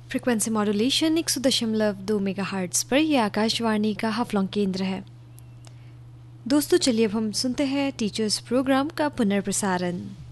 Frequency modulation 100.2 megahertz पर यह आकाशवाणी का हाफलॉन्ग केंद्र है। दोस्तों चलिए अब हम सुनते हैं टीचर्स प्रोग्राम का पुनर्प्रसारण।